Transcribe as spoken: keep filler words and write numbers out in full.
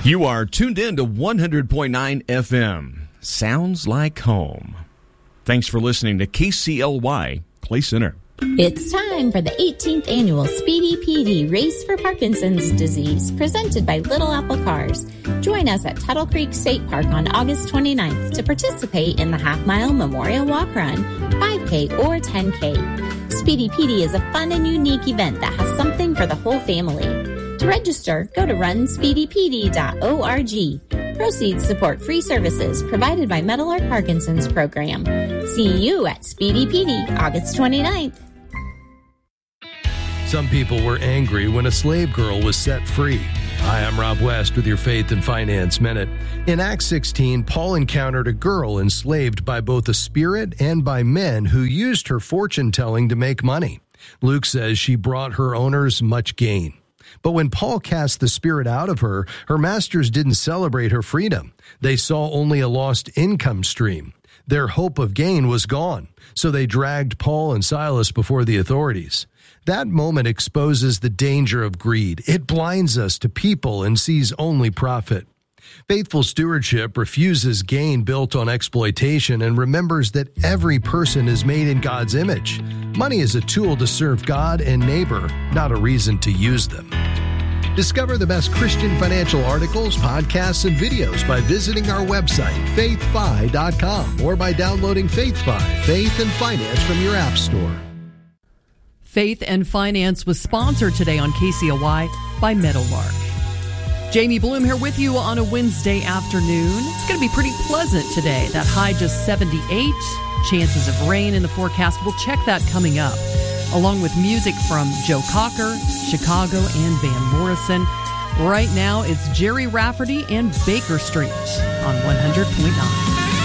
You are tuned in to one hundred point nine F M. Sounds like home. Thanks for listening to K C L Y Clay Center. It's time for the eighteenth annual Speedy P D Race for Parkinson's Disease, presented by Little Apple Cars. Join us at Tuttle Creek State Park on August twenty-ninth to participate in the half-mile Memorial Walk Run, five K or ten K. Speedy P D is a fun and unique event that has something for the whole family. To register, go to run speedy p d dot org. Proceeds support free services provided by Meadowlark Parkinson's Program. See you at Speedy P D, August twenty-ninth. Some people were angry when a slave girl was set free. Hi, I'm Rob West with your Faith and Finance Minute. In Acts sixteen, Paul encountered a girl enslaved by both a spirit and by men who used her fortune-telling to make money. Luke says she brought her owners much gain. But when Paul cast the spirit out of her, her masters didn't celebrate her freedom. They saw only a lost income stream. Their hope of gain was gone, so they dragged Paul and Silas before the authorities. That moment exposes the danger of greed. It blinds us to people and sees only profit. Faithful stewardship refuses gain built on exploitation and remembers that every person is made in God's image. Money is a tool to serve God and neighbor, not a reason to use them. Discover the best Christian financial articles, podcasts, and videos by visiting our website, faith fi dot com, or by downloading FaithFi, Faith and Finance from your app store. Faith and Finance was sponsored today on K C L Y by Meadowlark. Jamie Bloom here with you on a Wednesday afternoon. It's going to be pretty pleasant today. That high just seventy-eight. Chances of rain in the forecast. We'll check that coming up. Along with music from Joe Cocker, Chicago, and Van Morrison. Right now, it's Jerry Rafferty and Baker Street on one hundred point nine.